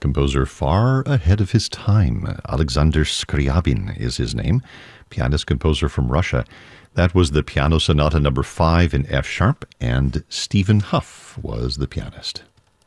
composer far ahead of his time. Alexander Scriabin is his name, pianist-composer from Russia. That was the Piano Sonata No. 5 in F sharp, and Stephen Huff was the pianist.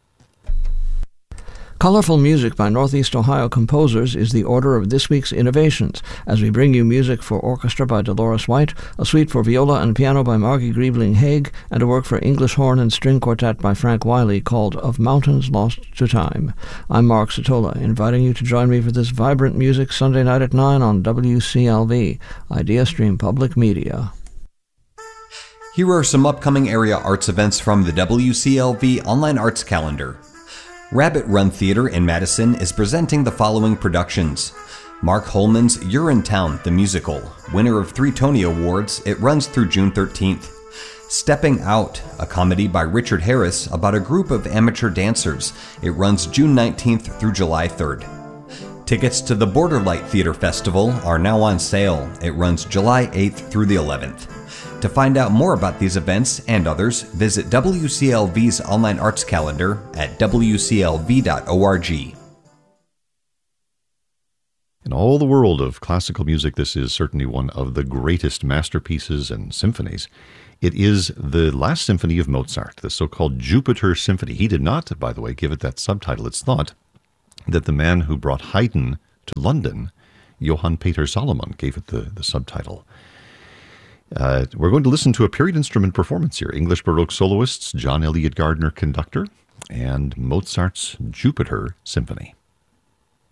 Colorful music by Northeast Ohio composers is the order of this week's innovations, as we bring you music for orchestra by Dolores White, a suite for viola and piano by Margie Griebling-Haig, and a work for English horn and string quartet by Frank Wiley called Of Mountains Lost to Time. I'm Mark Satola, inviting you to join me for this vibrant music Sunday night at 9 on WCLV, IdeaStream Public Media. Here are some upcoming area arts events from the WCLV Online Arts Calendar. Rabbit Run Theater in Madison is presenting the following productions. Mark Holman's Urinetown, the musical. Winner of 3 Tony Awards, it runs through June 13th. Stepping Out, a comedy by Richard Harris about a group of amateur dancers. It runs June 19th through July 3rd. Tickets to the Borderlight Theater Festival are now on sale. It runs July 8th through the 11th. To find out more about these events and others, visit WCLV's online arts calendar at wclv.org. In all the world of classical music, this is certainly one of the greatest masterpieces and symphonies. It is the last symphony of Mozart, the so-called Jupiter Symphony. He did not, by the way, give it that subtitle. It's thought that the man who brought Haydn to London, Johann Peter Salomon, gave it the subtitle. We're going to listen to a period instrument performance here. English Baroque soloists, John Elliott Gardner, conductor, and Mozart's Jupiter Symphony.